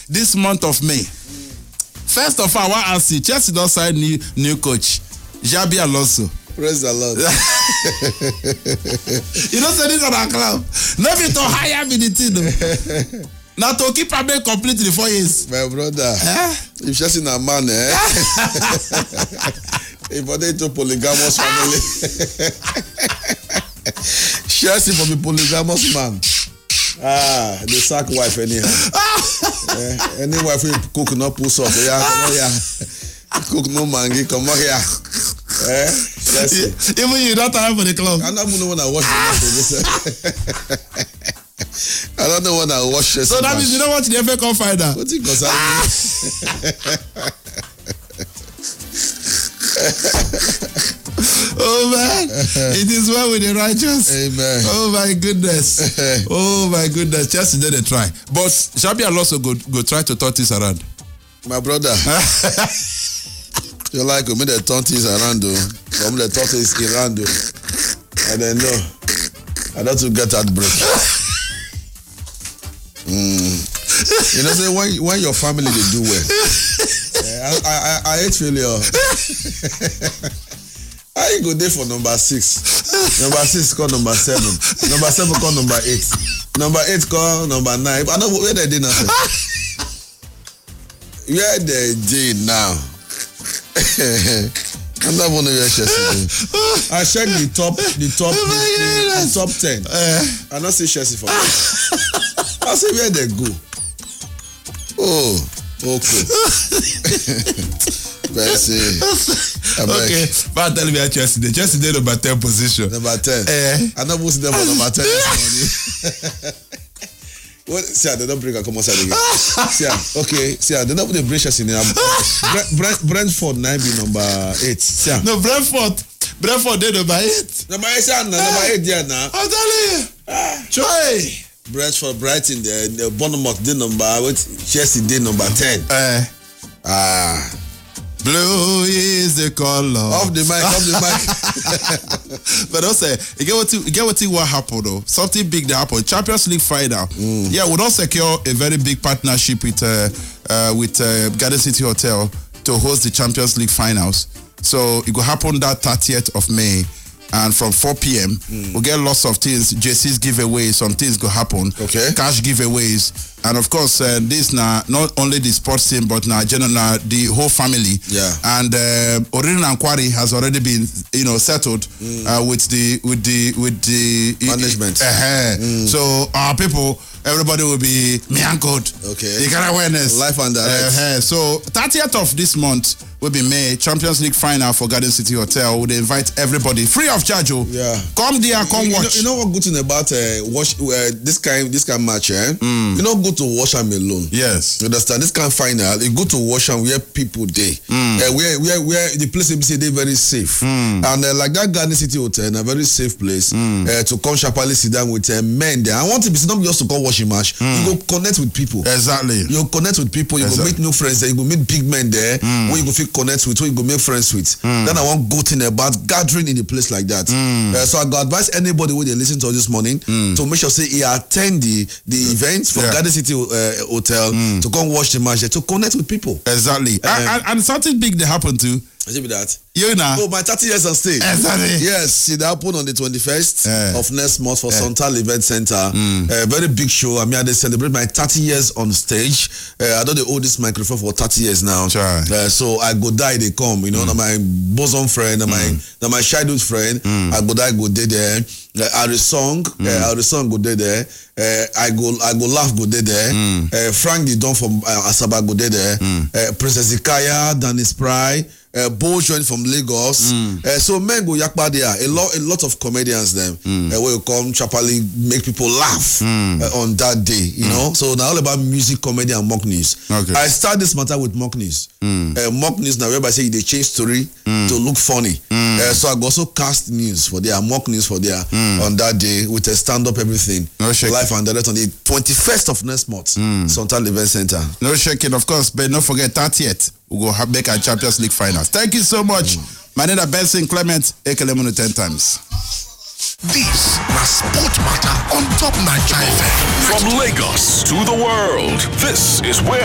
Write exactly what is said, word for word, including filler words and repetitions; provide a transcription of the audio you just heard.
this month of May. First of all, I want to ask you, Chelsea don't sign new new coach, Xabi Alonso. Praise the Lord. You don't say this on our club. Never to hire me the team. Now to keep a man completely four years. My brother, eh? If Chelsea na man, eh? If I to polygamous family, Chelsea for the polygamous man. Ah, they sack wife anyhow. eh, any wife who cook no pull sauce, yeah, come on here. Cook no mangi, come on here. Eh, Chelsea. Even you don't have for the club. I don't know when I watch the I don't know when I watch Chelsea. So that means you don't watch the F A Cup final. What you concern me? Oh man, it is well with the righteous. Amen. Oh my goodness. Oh my goodness. Chelsea did a try, but Xabi Alonso go go try to turn this around. My brother, you like me the turn this around though. From the turn this around though. I don't know. I don't to get that break. Mm. You know, say when when your family they do well. I, I, I, I hate failure. I go there for number six. Number six call number seven. Number seven call number eight. Number eight call number nine. I know where they did nothing. Where they did now. I'm not one of your Chelsea. I check the top, the top, the, the, the top ten. Uh, I don't see Chelsea for me. I say where they go. Oh, okay. Okay, but tell me about Chelsea. The Chelsea did number ten position. Number ten. Eh. I know most of them are number ten this morning. What? See, they don't bring a come outside again. See, okay. See, they don't put the British in there. Brent, Brentford nine be number eight. See, no Brentford. Brentford did number eight. Number eight, ah. Number eight there now. I'm telling you. Ah. Joy. Brentford, Brighton, the, the Bournemouth did number. What? Chelsea did number ten. Eh. Ah. Blue is the color. Off the mic, off the mic. But also, you get what you, you get what you what happened though. Something big that happened. Champions League final. Mm. Yeah, we don't secure a very big partnership with uh, uh, with uh, Garden City Hotel to host the Champions League finals. So it will happen that thirtieth of May. And from four p.m. Mm. we'll get lots of things, J C's giveaways, some things go happen. Okay. Cash giveaways. And of course, uh, this now not only the sports team, but now general the whole family. Yeah. And uh, Orina Inquiry has already been, you know, settled mm. uh, with the with the with the management. Uh, uh, mm. So our people, everybody will be me and good. Okay. You got awareness. Life and direct. Uh, so thirtieth of this month will be May Champions League final for Garden City Hotel. Would invite everybody free of charge. Oh. Yeah. Come there, come you, watch. You know, you know what good thing about uh, watch uh, this kind this kind of match, eh? Mm. You know, good to watch them alone. Yes. You understand? This kind of final, it's good to watch them where people they. Mm. Uh, where where where the place they say they very safe. Mm. And uh, like that Garden City Hotel, a very safe place mm. uh, to come sharply sit down with uh, men there. I want to be not just to come watch a match. Mm. You go connect with people. Exactly. You connect with people. You exactly. go meet new friends there. You go meet big men there. Mm. Where you go feel connect with. Where you go make friends with. Mm. Then I want go to about gathering in a place like that. Mm. Uh, so I go advise anybody who they listen to this morning mm. to make sure say he attend the the yeah. events from yeah. Garden City uh, Hotel mm. to come watch the match there, to connect with people. Exactly. Uh, and, and, and something big that happened too. I see that. You know. Oh, my thirty years on stage. Exactly. Yes, it happened on the twenty-first yeah. of next month for yeah. Santal Event Center. Mm. A very big show. I mean, they celebrate my thirty years on stage. Uh, I don't hold this microphone for thirty years now. Sure. Uh, so I go die, they come. You know, mm. my bosom friend, mm. my my childhood friend. Mm. I go die, go there. there. Uh, Ari Song, mm. uh, Ari Song go there. there. Uh, I go, I go laugh go there. there. Mm. Uh, Frank the Don from uh, Asaba go there. there. Mm. Uh, Princess Ikaya, Danny Spry. Uh, Bo joined from Lagos. Mm. Uh, so men go yakpa there. A lot, a lot of comedians them. Mm. Uh, where you come chapali make people laugh mm. uh, on that day. You mm. know. So now all about music, comedy, and mock news. Okay. I start this matter with mock news. Mm. Uh, mock news now whereby say they change story mm. to look funny. Mm. Uh, so I go also cast news for their mock news for their mm. on that day with a stand up everything. No shaking. Live and direct on the twenty-first of next month. Mm. Santal Event Center. No shaking, of course, but don't forget thirtieth. We go have make our Champions League finals. Thank you so much. Mm. My name is Benson Clement, Ekelemunu ten times. This na Sport Matter on Top Nigeria F M. From Lagos to the world, this is where